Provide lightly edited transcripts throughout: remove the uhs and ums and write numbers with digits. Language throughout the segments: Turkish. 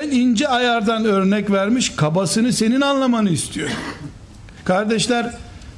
en ince ayardan örnek vermiş, kabasını senin anlamanı istiyor. Kardeşler,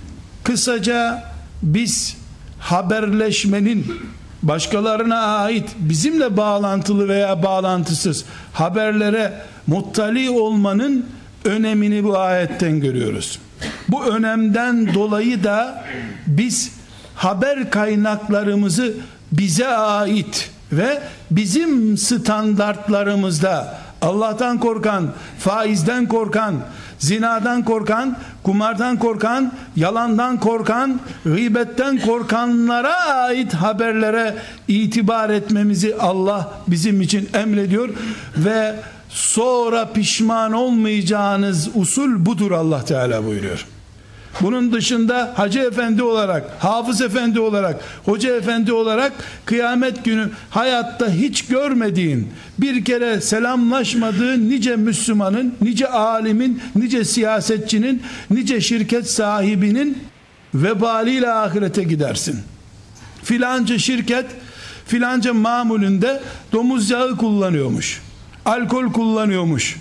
kısaca biz haberleşmenin, başkalarına ait bizimle bağlantılı veya bağlantısız haberlere muttali olmanın önemini bu ayetten görüyoruz. Bu önemden dolayı da biz haber kaynaklarımızı bize ait ve bizim standartlarımızda Allah'tan korkan, faizden korkan, zinadan korkan, kumardan korkan, yalandan korkan, gıybetten korkanlara ait haberlere itibar etmemizi Allah bizim için emrediyor ve sonra pişman olmayacağınız usul budur Allah Teala buyuruyor. Bunun dışında hacı efendi olarak, hafız efendi olarak, hoca efendi olarak kıyamet günü hayatta hiç görmediğin, bir kere selamlaşmadığın nice Müslümanın, nice alimin, nice siyasetçinin, nice şirket sahibinin vebaliyle ahirete gidersin. Filanca şirket filanca mamulünde domuz yağı kullanıyormuş, alkol kullanıyormuş.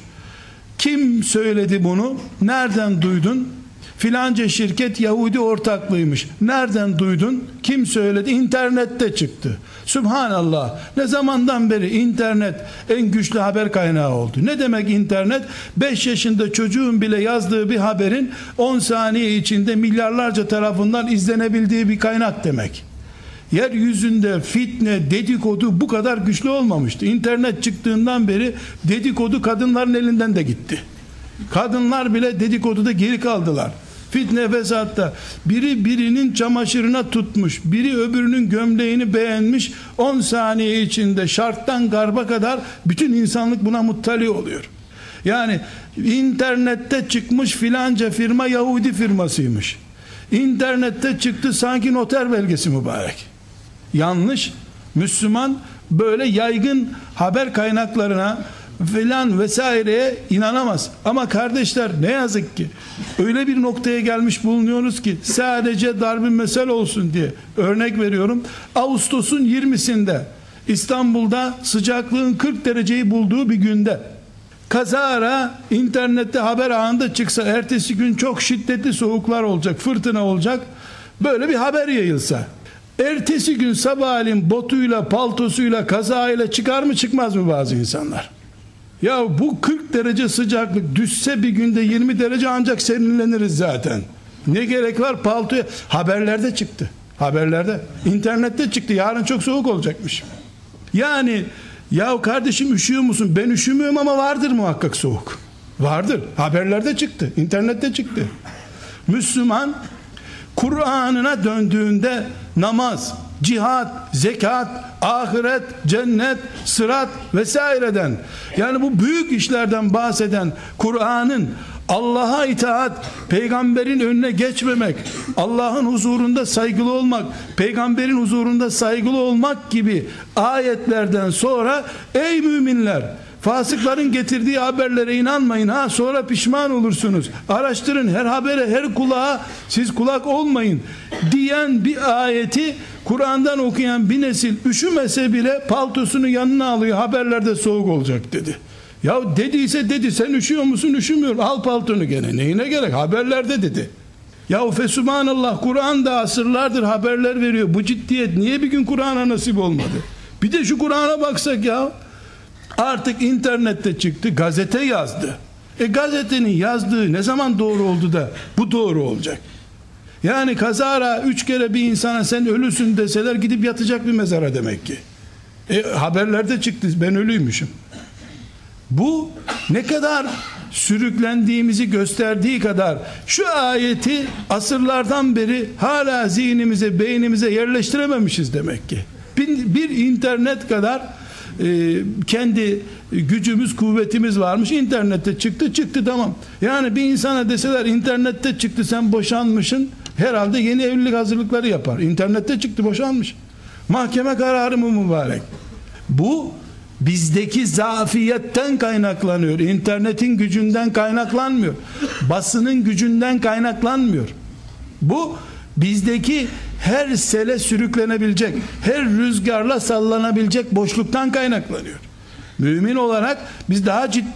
Kim söyledi bunu? Nereden duydun? Filanca şirket Yahudi ortaklığıymış. Nereden duydun? Kim söyledi? İnternette çıktı. Subhanallah. Ne zamandan beri internet en güçlü haber kaynağı oldu. Ne demek internet? 5 yaşında çocuğun bile yazdığı bir haberin 10 saniye içinde milyarlarca tarafından izlenebildiği bir kaynak demek. Yeryüzünde fitne, dedikodu bu kadar güçlü olmamıştı. İnternet çıktığından beri dedikodu kadınların elinden de gitti. Kadınlar bile dedikoduda geri kaldılar. Fitne fesatta biri birinin çamaşırına tutmuş, biri öbürünün gömleğini beğenmiş, 10 saniye içinde şarktan garba kadar bütün insanlık buna muttali oluyor. Yani internette çıkmış filanca firma Yahudi firmasıymış. İnternette çıktı sanki noter belgesi mübarek. Yanlış. Müslüman böyle yaygın haber kaynaklarına filan vesaireye inanamaz. Ama kardeşler, ne yazık ki öyle bir noktaya gelmiş bulunuyoruz ki sadece darb-ı mesel olsun diye örnek veriyorum. Ağustos'un 20'sinde İstanbul'da sıcaklığın 40 dereceyi bulduğu bir günde kazara internette haber ağında çıksa, ertesi gün çok şiddetli soğuklar olacak, fırtına olacak, böyle bir haber yayılsa, ertesi gün sabahleyin botuyla, paltosuyla, kazayla çıkar mı çıkmaz mı bazı insanlar? Ya bu 40 derece sıcaklık düşse bir günde 20 derece ancak serinleniriz zaten. Ne gerek var paltoya? Haberlerde çıktı. Haberlerde, internette çıktı. Yarın çok soğuk olacakmış. Yani ya kardeşim, üşüyor musun? Ben üşümüyorum ama vardır muhakkak soğuk. Vardır. Haberlerde çıktı. İnternette çıktı. Müslüman Kur'an'ına döndüğünde namaz, cihat, zekat, ahiret, cennet, sırat vesaireden, yani bu büyük işlerden bahseden Kur'an'ın Allah'a itaat, peygamberin önüne geçmemek, Allah'ın huzurunda saygılı olmak, peygamberin huzurunda saygılı olmak gibi ayetlerden sonra ey müminler, fasıkların getirdiği haberlere inanmayın ha, sonra pişman olursunuz. Araştırın, her habere, her kulağa siz kulak olmayın diyen bir ayeti Kur'an'dan okuyan bir nesil üşümese bile paltosunu yanına alıyor, haberlerde soğuk olacak dedi. Ya dediyse dedi, sen üşüyor musun? Üşümüyorum. Al paltonu gene. Neyine gerek? Haberlerde dedi. Ya fesubhanallah, Kur'an da asırlardır haberler veriyor. Bu ciddiyet niye bir gün Kur'an'a nasip olmadı? Bir de şu Kur'an'a baksak ya. Artık internette çıktı, gazete yazdı. Gazetenin yazdığı ne zaman doğru oldu da bu doğru olacak? Yani kazara 3 kere bir insana sen ölüsün deseler gidip yatacak bir mezara demek ki. Haberlerde çıktı, ben ölüymüşüm. Bu ne kadar sürüklendiğimizi gösterdiği kadar şu ayeti asırlardan beri hala zihnimize, beynimize yerleştirememişiz demek ki. Bir internet kadar kendi gücümüz, kuvvetimiz varmış. İnternette çıktı tamam. Yani bir insana deseler internette çıktı, sen boşanmışsın, herhalde yeni evlilik hazırlıkları yapar. İnternette çıktı, boşanmış. Mahkeme kararı mı mübarek? Bu bizdeki zafiyetten kaynaklanıyor. İnternetin gücünden kaynaklanmıyor. Basının gücünden kaynaklanmıyor. Bu bizdeki her sele sürüklenebilecek, her rüzgarla sallanabilecek boşluktan kaynaklanıyor. Mümin olarak biz daha ciddi